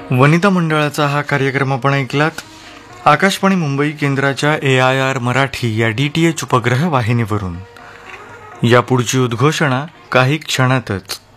वनिता मंडळाचा हा कार्यक्रम आपण ऐकलात आकाशवाणी मुंबई केंद्राच्या AIR मराठी या DTH उपग्रह वाहिनीवरून. यापुढची उद्घोषणा काही क्षणातच.